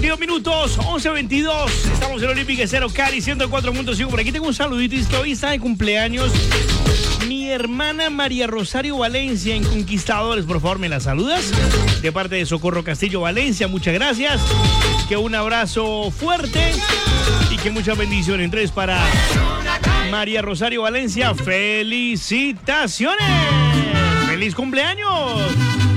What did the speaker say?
22 minutos, 11:22. Estamos en Olímpica Cero Cali, 104.5. Por aquí tengo un saludito. Hoy está de cumpleaños mi hermana María Rosario Valencia en Conquistadores. Por favor, ¿me la saludas? De parte de Socorro Castillo Valencia, muchas gracias. Que un abrazo fuerte y que muchas bendiciones. Entonces, para María Rosario Valencia, felicitaciones. ¡Feliz cumpleaños!